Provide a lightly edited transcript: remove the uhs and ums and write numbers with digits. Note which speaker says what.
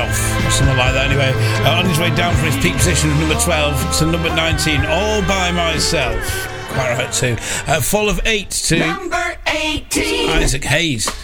Speaker 1: enough. Something like that, anyway. On his way down from his peak position of number 12 to number 19, All By Myself. Quite right, too. Fall of 8 to...
Speaker 2: number 18.
Speaker 1: Isaac Hayes.